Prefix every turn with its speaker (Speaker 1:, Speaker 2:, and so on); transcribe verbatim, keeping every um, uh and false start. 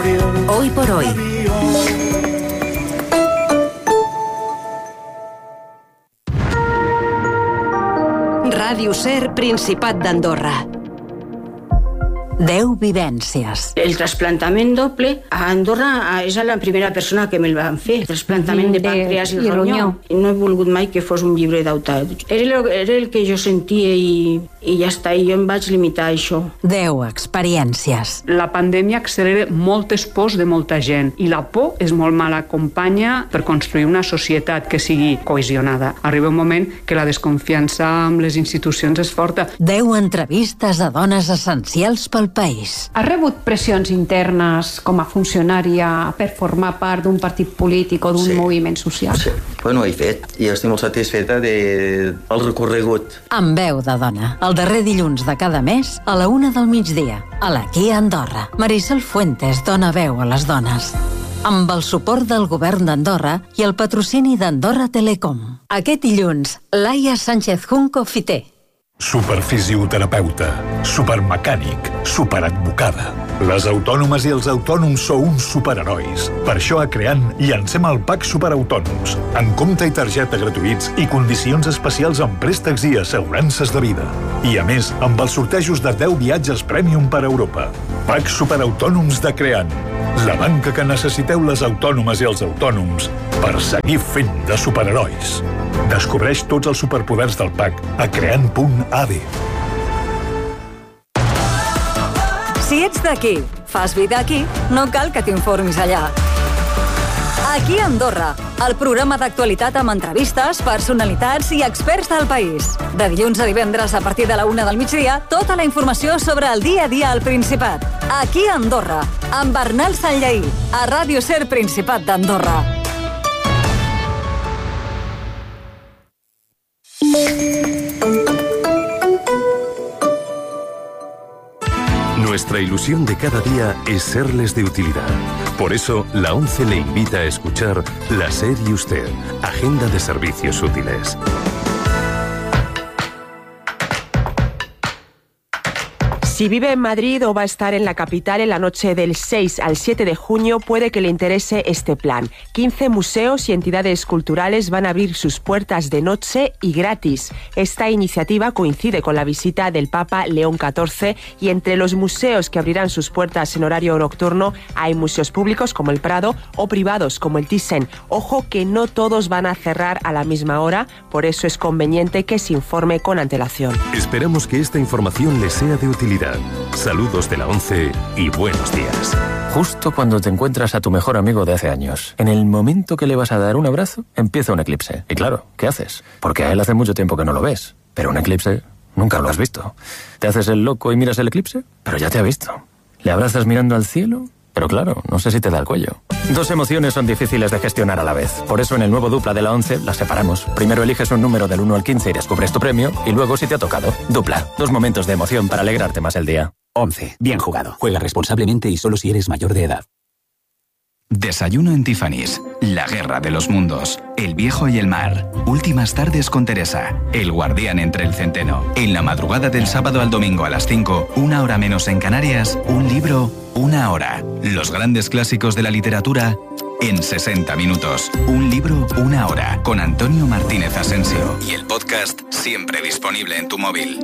Speaker 1: Hoy por hoy. Ràdio Ser, Principat d'Andorra. Deu vivències.
Speaker 2: El trasplantament doble a Andorra és la primera persona que me'l van fer. El trasplantament de pàncreas i, i ronyó. No he volgut mai que fos un llibre d'autor. Era, era el que jo sentia i, i ja està, i jo em vaig limitar a això.
Speaker 1: Deu experiències.
Speaker 3: La pandèmia accelera moltes pors de molta gent i la por és molt mala companya per construir una societat que sigui cohesionada. Arriba un moment que la desconfiança amb les institucions és forta.
Speaker 1: Deu entrevistes a dones essencials pel país.
Speaker 4: Has rebut pressions internes com a funcionària per formar part d'un partit polític o d'un sí. moviment social?
Speaker 5: Sí, bueno, ho he fet i estic molt satisfeta del de... recorregut.
Speaker 1: Amb veu de dona, el darrer dilluns de cada mes a la una del migdia, a l'Aquí a Andorra. Marisol Fuentes dona veu a les dones. Amb el suport del govern d'Andorra i el patrocini d'Andorra Telecom. Aquest dilluns, Laia Sánchez Junco Fité.
Speaker 6: Superfisioterapeuta, supermecànic, superadvocada. Les autònomes i els autònoms sou uns superherois. Per això a Creant llancem el Pack Superautònoms, amb compte i targeta gratuïts i condicions especials en préstecs i assegurances de vida. I a més, amb els sortejos de deu viatges Premium per Europa. Pack Superautònoms de Creant. La banca que necessiteu les autònomes i els autònoms per seguir fent de superherois. Descobreix tots els superpoders del Pack a creant punt a d.
Speaker 7: Si ets d'aquí, fas vida aquí, no cal que t'informis allà. Aquí a Andorra, el programa d'actualitat amb entrevistes, personalitats i experts del país. De dilluns a divendres a partir de la una del migdia, tota la informació sobre el dia a dia al Principat. Aquí a Andorra, amb Bernal Sanllaí, a Ràdio Ser, Principat d'Andorra.
Speaker 8: Nuestra ilusión de cada día es serles de utilidad. Por eso, la ONCE le invita a escuchar La SER y Usted, Agenda de Servicios Útiles.
Speaker 9: Si vive en Madrid o va a estar en la capital en la noche del seis al siete de junio, puede que le interese este plan. quince museos y entidades culturales van a abrir sus puertas de noche y gratis. Esta iniciativa coincide con la visita del Papa León catorce y entre los museos que abrirán sus puertas en horario nocturno hay museos públicos como el Prado o privados como el Thyssen. Ojo que no todos van a cerrar a la misma hora, por eso es conveniente que se informe con antelación.
Speaker 8: Esperamos que esta información le sea de utilidad. Saludos de la ONCE y buenos días.
Speaker 10: Justo cuando te encuentras a tu mejor amigo de hace años, en el momento que le vas a dar un abrazo, empieza un eclipse. Y claro, ¿qué haces? Porque a él hace mucho tiempo que no lo ves. Pero un eclipse nunca lo has visto. ¿Te haces el loco y miras el eclipse? Pero ya te ha visto. ¿Le abrazas mirando al cielo? Pero claro, no sé si te da el cuello. Dos emociones son difíciles de gestionar a la vez. Por eso en el nuevo Dupla de la ONCE las separamos. Primero eliges un número del uno al quince y descubres tu premio. Y luego si te ha tocado. Dupla. Dos momentos de emoción para alegrarte más el día.
Speaker 11: ONCE. Bien jugado. Juega responsablemente y solo si eres mayor de edad.
Speaker 12: Desayuno en Tiffany's. La guerra de los mundos. El viejo y el mar. Últimas tardes con Teresa. El guardián entre el centeno. En la madrugada del sábado al domingo a las cinco, una hora menos en Canarias, un libro, una hora. Los grandes clásicos de la literatura en sesenta minutos. Un libro, una hora. Con Antonio Martínez Asensio. Y el podcast siempre disponible en tu móvil.